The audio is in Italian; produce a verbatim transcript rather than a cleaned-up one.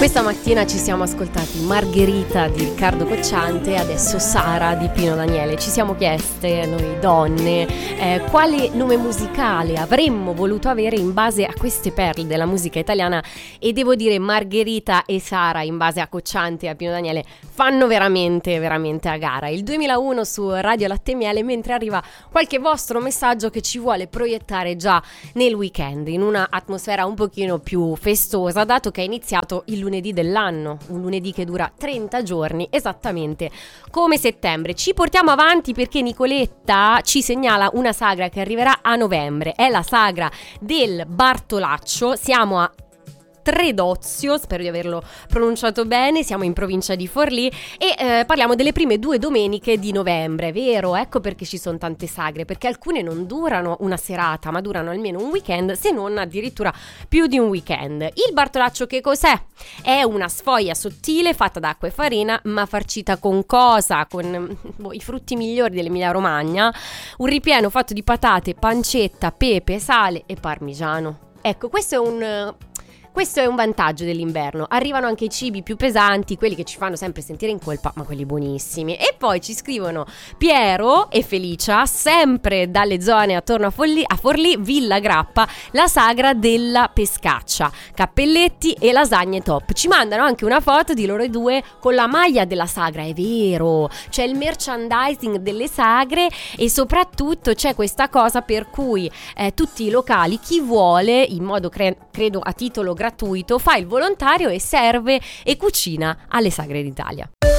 Questa mattina ci siamo ascoltati Margherita di Riccardo Cocciante e adesso Sara di Pino Daniele. Ci siamo chieste, noi donne, eh, quale nome musicale avremmo voluto avere in base a queste perle della musica italiana, e devo dire Margherita e Sara in base a Cocciante e a Pino Daniele fanno veramente veramente a gara. Il duemilauno su Radio Latte e Miele, mentre arriva qualche vostro messaggio che ci vuole proiettare già nel weekend in una atmosfera un pochino più festosa, dato che è iniziato il lunedì dell'anno, un lunedì che dura trenta giorni, esattamente come settembre. Ci portiamo avanti perché Nicoletta ci segnala una sagra che arriverà a novembre, è la sagra del Bartolaccio. Siamo a Tredozio, spero di averlo pronunciato bene, siamo in provincia di Forlì e eh, parliamo delle prime due domeniche di novembre, è vero? Ecco perché ci sono tante sagre, perché alcune non durano una serata ma durano almeno un weekend, se non addirittura più di un weekend. Il Bartolaccio che cos'è? È una sfoglia sottile fatta da acqua e farina, ma farcita con cosa? Con boh, i frutti migliori dell'Emilia Romagna, un ripieno fatto di patate, pancetta, pepe, sale e parmigiano. Ecco, questo è un... Questo è un vantaggio dell'inverno, arrivano anche i cibi più pesanti, quelli che ci fanno sempre sentire in colpa, ma quelli buonissimi. E poi ci scrivono Piero e Felicia, sempre dalle zone attorno a Forlì, a Forlì, Villa Grappa, la sagra della pescaccia, cappelletti e lasagne top. Ci mandano anche una foto di loro due con la maglia della sagra, è vero, c'è il merchandising delle sagre e soprattutto c'è questa cosa per cui eh, tutti i locali, chi vuole, in modo cre- credo a titolo gratuito, fa il volontario e serve e cucina alle sagre d'Italia.